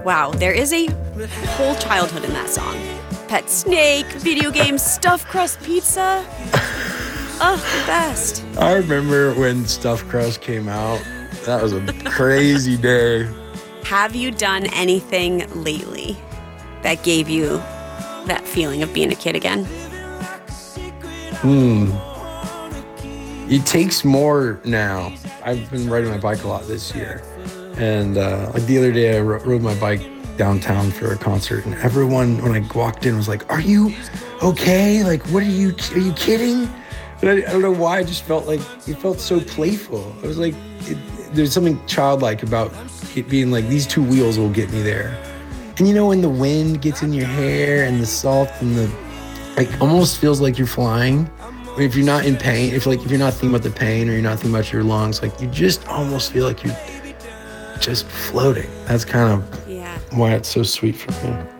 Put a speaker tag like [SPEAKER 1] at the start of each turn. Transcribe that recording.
[SPEAKER 1] Wow, there is a whole childhood in that song. Pet snake, video games, stuffed crust pizza. Oh, the best.
[SPEAKER 2] I remember when stuffed crust came out. That was a crazy day.
[SPEAKER 1] Have you done anything lately that gave you that feeling of being a kid again?
[SPEAKER 2] It takes more now. I've been riding my bike a lot this year. And like the other day, I rode my bike downtown for a concert, and everyone, when I walked in, was like, "Are you okay? Like, are you kidding?" And I don't know why, I just felt like, it felt so playful. I was like, there's something childlike about it being like, these two wheels will get me there. And you know, when the wind gets in your hair and the salt and the, like, almost feels like you're flying. I mean, if you're not in pain, if you're not thinking about the pain or you're not thinking about your lungs, like, you just almost feel like you're just floating. That's kind of why it's so sweet for me.